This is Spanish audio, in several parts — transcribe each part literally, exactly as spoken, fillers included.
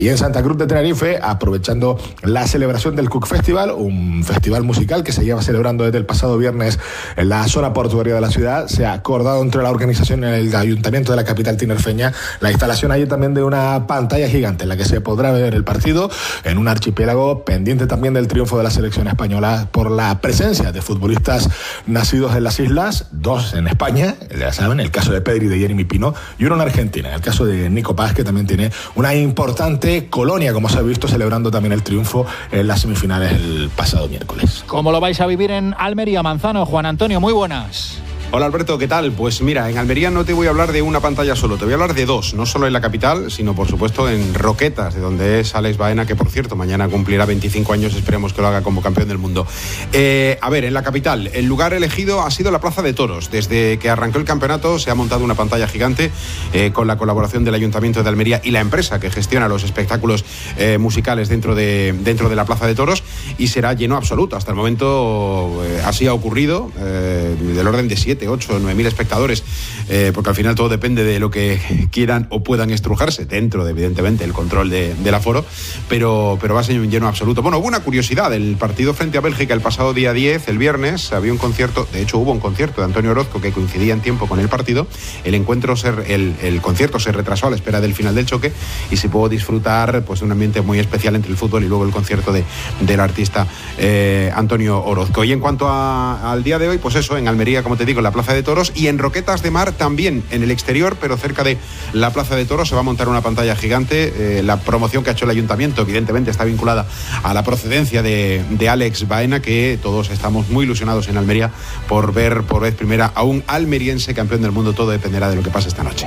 Y en Santa Cruz de Tenerife, aprovechando la celebración del Cook Festival, un festival musical que se lleva celebrando desde el pasado viernes en la zona portuaria de la ciudad, se ha acordado entre la organización y el ayuntamiento de la capital tinerfeña la instalación allí también de una pantalla gigante en la que se podrá ver el partido en un archipiélago pendiente también del triunfo de la selección española por la presencia de futbolistas nacidos en las islas, dos en España, ya saben, el caso de Pedri y de Jeremy Pino, y uno en Argentina, en el caso de Nico Paz, que también tiene una importante colonia, como se ha visto, celebrando también el triunfo en las semifinales el pasado miércoles. ¿Cómo lo vais a vivir en Almería, Manzano? Juan Antonio, muy buenas. Hola Alberto, ¿qué tal? Pues mira, en Almería no te voy a hablar de una pantalla solo, te voy a hablar de dos, no solo en la capital, sino por supuesto en Roquetas, de donde es Alex Baena, que por cierto mañana cumplirá veinticinco años, esperemos que lo haga como campeón del mundo. Eh, a ver, en la capital, el lugar elegido ha sido la Plaza de Toros. Desde que arrancó el campeonato se ha montado una pantalla gigante eh, con la colaboración del Ayuntamiento de Almería y la empresa que gestiona los espectáculos eh, musicales dentro de, dentro de la Plaza de Toros, y será lleno absoluto. Hasta el momento eh, así ha ocurrido, eh, del orden de siete, ocho, nueve mil espectadores, eh, porque al final todo depende de lo que quieran o puedan estrujarse dentro de, evidentemente, el control de, del aforo, pero, pero va a ser un lleno absoluto. Bueno, hubo una curiosidad, el partido frente a Bélgica el pasado día diez, el viernes, había un concierto, de hecho hubo un concierto de Antonio Orozco que coincidía en tiempo con el partido. El encuentro, se, el, el concierto se retrasó a la espera del final del choque y se pudo disfrutar pues de un ambiente muy especial entre el fútbol y luego el concierto de, del artista eh, Antonio Orozco. Y en cuanto a, al día de hoy, pues eso, en Almería, como te digo, en la Plaza de Toros, y en Roquetas de Mar también en el exterior, pero cerca de la Plaza de Toros se va a montar una pantalla gigante. Eh, la promoción que ha hecho el ayuntamiento evidentemente está vinculada a la procedencia de, de Alex Baena, que todos estamos muy ilusionados en Almería por ver por vez primera a un almeriense campeón del mundo. Todo dependerá de lo que pase esta noche.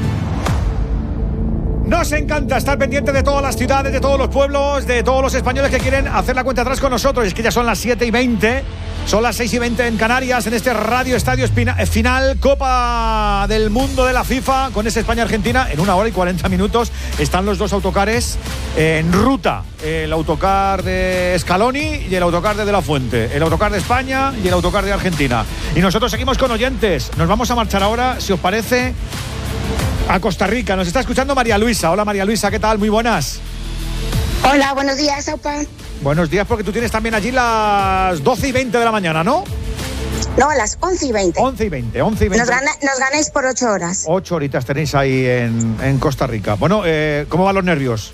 Nos encanta estar pendiente de todas las ciudades, de todos los pueblos, de todos los españoles que quieren hacer la cuenta atrás con nosotros. Y es que ya son las siete y veinte, son las seis y veinte en Canarias, en este Radio Estadio Espina, final Copa del Mundo de la FIFA, con ese España-Argentina. En una hora y cuarenta minutos están los dos autocares en ruta. El autocar de Scaloni y el autocar de De La Fuente. El autocar de España y el autocar de Argentina. Y nosotros seguimos con oyentes. Nos vamos a marchar ahora, si os parece, a Costa Rica. Nos está escuchando María Luisa. Hola María Luisa, ¿qué tal? Muy buenas. Hola, buenos días, Aupa. Buenos días, porque tú tienes también allí las doce y veinte de la mañana, ¿no? No, las once y veinte. once y veinte, once y veinte. Nos, gana, nos ganáis por ocho horas. Ocho horitas tenéis ahí en, en Costa Rica. Bueno, eh, ¿cómo van los nervios?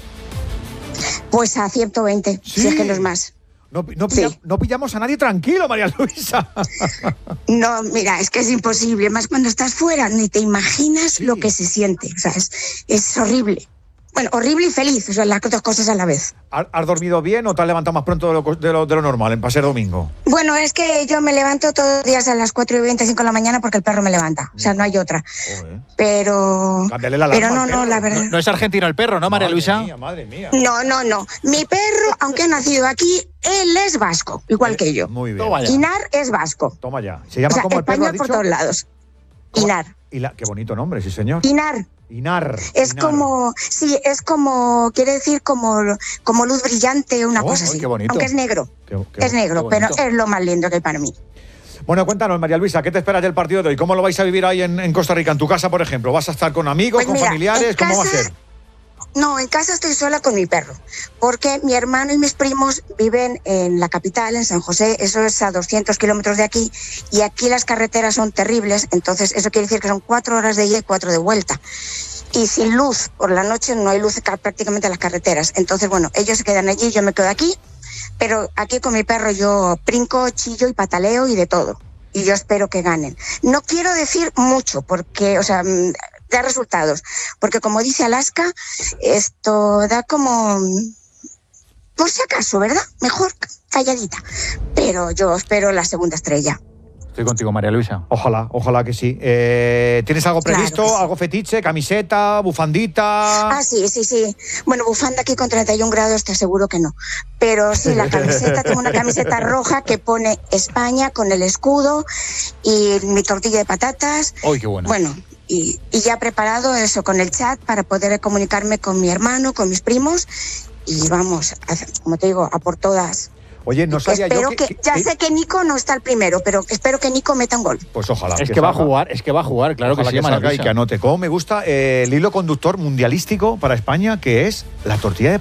Pues a ciento veinte, ¿Sí? Si es que no es más. No, no, pilla, sí. no pillamos a nadie tranquilo, María Luisa. No, mira, es que es imposible. Más cuando estás fuera, ni te imaginas sí. lo que se siente. O sea, es, es horrible. Bueno, horrible y feliz, o sea, las dos cosas a la vez. ¿Has dormido bien o te has levantado más pronto de lo, de lo, de lo normal, en paseo domingo? Bueno, es que yo me levanto todos los días a las cuatro y veinticinco de la mañana porque el perro me levanta. O sea, no hay otra. Joder. Pero... Cámbiale la pero no, perro. no, la verdad... No, no es argentino el perro, ¿no, María madre Luisa? Mía, madre mía. No, no, no. Mi perro, aunque ha nacido aquí, él es vasco, igual eh, que yo. Muy bien. Toma ya. Inar es vasco. Toma ya. ¿Se llama o sea, como el perro, español por todos lados. ¿Cómo? Inar. Ila, qué bonito nombre, sí señor. Inar. Inar. Es Inar. como, sí, es como, quiere decir como, como luz brillante, una oh, cosa así. Qué bonito. Aunque es negro. Qué, qué, es negro, pero es lo más lindo que hay para mí. Bueno, cuéntanos, María Luisa, ¿qué te esperas del partido de hoy? ¿Cómo lo vais a vivir ahí en, en Costa Rica, en tu casa, por ejemplo? ¿Vas a estar con amigos, pues con mira, familiares? ¿Cómo casa, va a ser? No, en casa estoy sola con mi perro, porque mi hermano y mis primos viven en la capital, en San José, eso es a doscientos kilómetros de aquí, y aquí las carreteras son terribles, entonces eso quiere decir que son cuatro horas de ida y cuatro de vuelta. Y sin luz, por la noche no hay luz prácticamente en las carreteras. Entonces, bueno, ellos se quedan allí, yo me quedo aquí, pero aquí con mi perro yo brinco, chillo y pataleo y de todo. Y yo espero que ganen. No quiero decir mucho, porque, o sea, da resultados. Porque como dice Alaska, esto da como... Por si acaso, ¿verdad? Mejor calladita. Pero yo espero la segunda estrella. Estoy contigo, María Luisa. Ojalá, ojalá que sí. Eh, ¿Tienes algo previsto? Claro que sí. ¿Algo fetiche? ¿Camiseta? ¿Bufandita? Ah, sí, sí, sí. Bueno, bufanda aquí con treinta y un grados te aseguro que no. Pero sí, la camiseta, tengo una camiseta roja que pone España con el escudo y mi tortilla de patatas. ¡Uy, qué bueno! Bueno, y, y ya preparado eso con el chat para poder comunicarme con mi hermano, con mis primos y vamos, a, como te digo, a por todas. Oye, no sabía espero yo que, que, ya que, sé que Nico no está el primero, pero espero que Nico meta un gol. Pues ojalá. Es que, que va a salga. jugar, es que va a jugar, claro Ojalá que sí, que salga y Manavisa. que anote. Como me gusta eh, el hilo conductor mundialístico para España, que es la tortilla de